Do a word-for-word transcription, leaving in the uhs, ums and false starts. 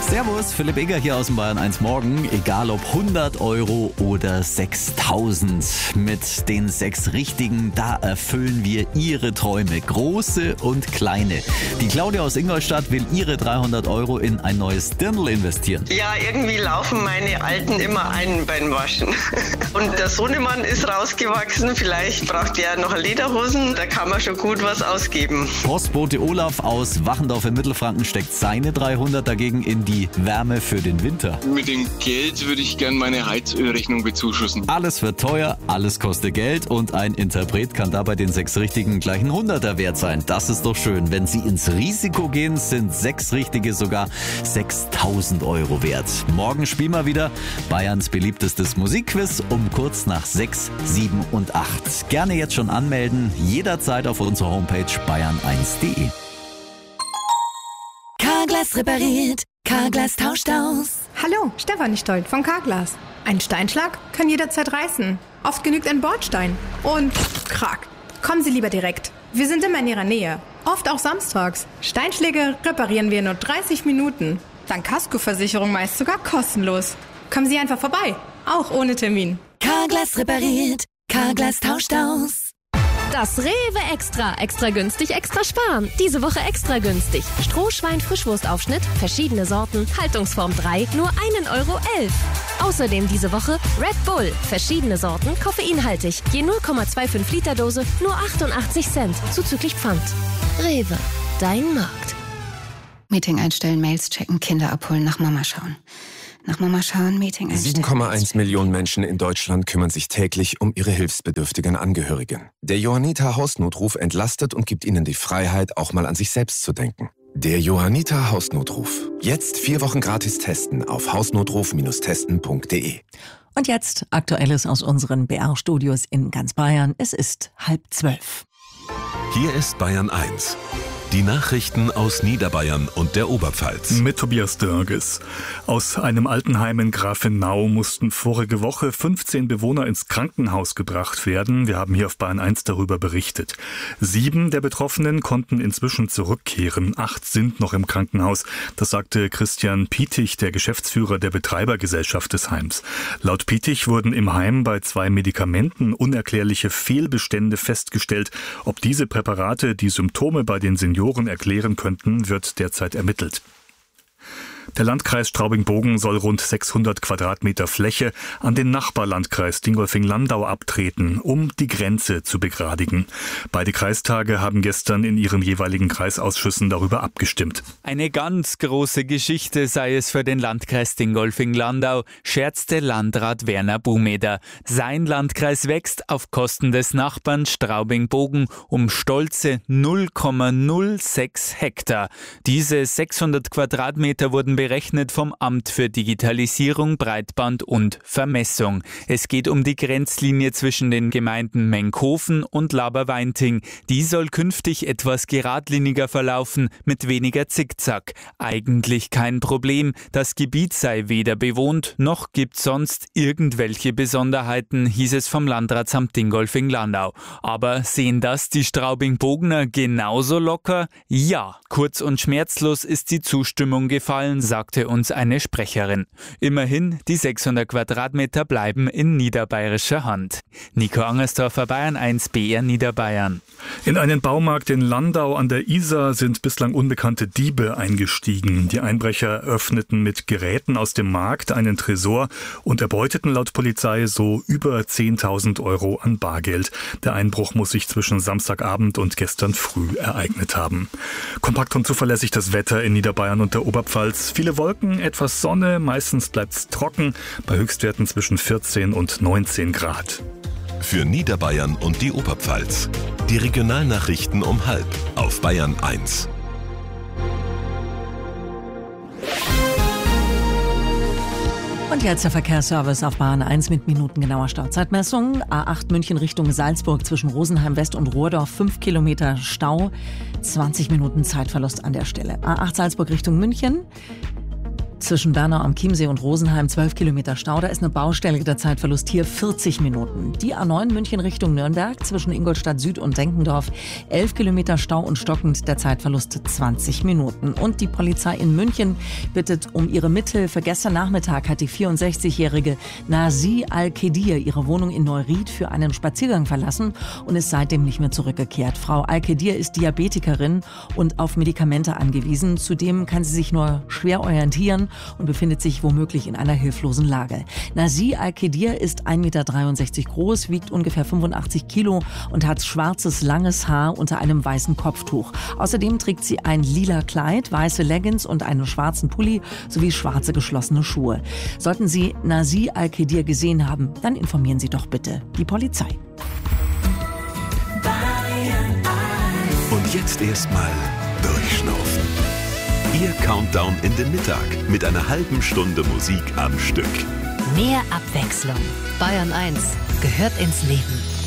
Servus, Philipp Eger hier aus dem Bayern eins Morgen. Egal ob hundert Euro oder sechstausend. Mit den sechs Richtigen, da erfüllen wir Ihre Träume. Große und kleine. Die Claudia aus Ingolstadt will ihre dreihundert Euro in ein neues Dirndl investieren. Ja, irgendwie laufen meine Alten immer ein beim Waschen. Und der Sohnemann ist rausgewachsen. Vielleicht braucht er noch Lederhosen. Da kann man schon gut was ausgeben. Postbote Olaf aus Wachendorf in Mittelfranken steckt seine dreihundert dagegen in die Wärme für den Winter. Mit dem Geld würde ich gerne meine Heizölrechnung bezuschussen. Alles wird teuer, alles kostet Geld und ein Interpret kann dabei den sechs Richtigen gleich ein Hunderter wert sein. Das ist doch schön. Wenn Sie ins Risiko gehen, sind sechs Richtige sogar sechstausend Euro wert. Morgen spielen wir wieder Bayerns beliebtestes Musikquiz um kurz nach sechs, sieben und acht. Gerne jetzt schon anmelden, jederzeit auf unserer Homepage bayern eins punkt de. Carglass repariert, Carglass tauscht aus. Hallo, Stefanie Stolt von Carglass. Ein Steinschlag kann jederzeit reißen. Oft genügt ein Bordstein. Und krack. Kommen Sie lieber direkt. Wir sind immer in Ihrer Nähe. Oft auch samstags. Steinschläge reparieren wir in nur dreißig Minuten. Dank Kaskoversicherung meist sogar kostenlos. Kommen Sie einfach vorbei. Auch ohne Termin. Carglass repariert, Carglass tauscht aus. Das Rewe Extra. Extra günstig, extra sparen. Diese Woche extra günstig. Strohschwein Frischwurstaufschnitt, verschiedene Sorten, Haltungsform drei, nur einen Euro elf. Außerdem diese Woche Red Bull, verschiedene Sorten, koffeinhaltig. Je null Komma fünfundzwanzig Liter Dose, nur achtundachtzig Cent, zuzüglich Pfand. Rewe, dein Markt. Meeting einstellen, Mails checken, Kinder abholen, nach Mama schauen. Nach Mama schauen, Meeting einstellen. sieben Komma eins Millionen Menschen in Deutschland kümmern sich täglich um ihre hilfsbedürftigen Angehörigen. Der Johanniter Hausnotruf entlastet und gibt ihnen die Freiheit, auch mal an sich selbst zu denken. Der Johanniter Hausnotruf. Jetzt vier Wochen gratis testen auf hausnotruf Bindestrich testen Punkt de. Und jetzt Aktuelles aus unseren B R-Studios in ganz Bayern. Es ist halb zwölf. Hier ist Bayern eins. Die Nachrichten aus Niederbayern und der Oberpfalz. Mit Tobias Dörges. Aus einem Altenheim in Grafenau mussten vorige Woche fünfzehn Bewohner ins Krankenhaus gebracht werden. Wir haben hier auf Bayern eins darüber berichtet. Sieben der Betroffenen konnten inzwischen zurückkehren. Acht sind noch im Krankenhaus. Das sagte Christian Pietig, der Geschäftsführer der Betreibergesellschaft des Heims. Laut Pietig wurden im Heim bei zwei Medikamenten unerklärliche Fehlbestände festgestellt. Ob diese Präparate die Symptome bei den Senioren erklären könnten, wird derzeit ermittelt. Der Landkreis Straubing-Bogen soll rund sechshundert Quadratmeter Fläche an den Nachbarlandkreis Dingolfing-Landau abtreten, um die Grenze zu begradigen. Beide Kreistage haben gestern in ihren jeweiligen Kreisausschüssen darüber abgestimmt. Eine ganz große Geschichte sei es für den Landkreis Dingolfing-Landau, scherzte Landrat Werner Bumeder. Sein Landkreis wächst auf Kosten des Nachbarn Straubing-Bogen um stolze null Komma null sechs Hektar. Diese sechshundert Quadratmeter wurden berechnet vom Amt für Digitalisierung, Breitband und Vermessung. Es geht um die Grenzlinie zwischen den Gemeinden Menkhofen und Laberweinting. Die soll künftig etwas geradliniger verlaufen, mit weniger Zickzack. Eigentlich kein Problem. Das Gebiet sei weder bewohnt, noch gibt sonst irgendwelche Besonderheiten, hieß es vom Landratsamt Dingolfing-Landau. Aber sehen das die Straubing-Bogner genauso locker? Ja, kurz und schmerzlos ist die Zustimmung gefallen, sagte uns eine Sprecherin. Immerhin, die sechshundert Quadratmeter bleiben in niederbayerischer Hand. Nico Angersdorfer, Bayern eins B R Niederbayern. In einen Baumarkt in Landau an der Isar sind bislang unbekannte Diebe eingestiegen. Die Einbrecher öffneten mit Geräten aus dem Markt einen Tresor und erbeuteten laut Polizei so über zehntausend Euro an Bargeld. Der Einbruch muss sich zwischen Samstagabend und gestern früh ereignet haben. Kompakt und zuverlässig das Wetter in Niederbayern und der Oberpfalz. Viele Wolken, etwas Sonne, meistens bleibt es trocken, bei Höchstwerten zwischen vierzehn und neunzehn Grad. Für Niederbayern und die Oberpfalz. Die Regionalnachrichten um halb auf Bayern eins. Und jetzt der Verkehrsservice auf Bahn eins mit minutengenauer Stauzeitmessung. A acht München Richtung Salzburg zwischen Rosenheim West und Rohrdorf, fünf Kilometer Stau, zwanzig Minuten Zeitverlust an der Stelle. A acht Salzburg Richtung München. Zwischen Bernau am Chiemsee und Rosenheim zwölf Kilometer Stau. Da ist eine Baustelle, der Zeitverlust hier vierzig Minuten. Die A neun München Richtung Nürnberg zwischen Ingolstadt Süd und Denkendorf elf Kilometer Stau und stockend, der Zeitverlust zwanzig Minuten. Und die Polizei in München bittet um ihre Mithilfe. Gestern Nachmittag hat die vierundsechzigjährige Nazi Al-Kedir ihre Wohnung in Neuried für einen Spaziergang verlassen und ist seitdem nicht mehr zurückgekehrt. Frau Al-Kedir ist Diabetikerin und auf Medikamente angewiesen. Zudem kann sie sich nur schwer orientieren und befindet sich womöglich in einer hilflosen Lage. Nazi Al-Kedir ist ein Meter dreiundsechzig groß, wiegt ungefähr fünfundachtzig Kilo und hat schwarzes, langes Haar unter einem weißen Kopftuch. Außerdem trägt sie ein lila Kleid, weiße Leggings und einen schwarzen Pulli sowie schwarze geschlossene Schuhe. Sollten Sie Nazi Al-Kedir gesehen haben, dann informieren Sie doch bitte die Polizei. Und jetzt erstmal durchschnaufen. Ihr Countdown in den Mittag mit einer halben Stunde Musik am Stück. Mehr Abwechslung. Bayern eins gehört ins Leben.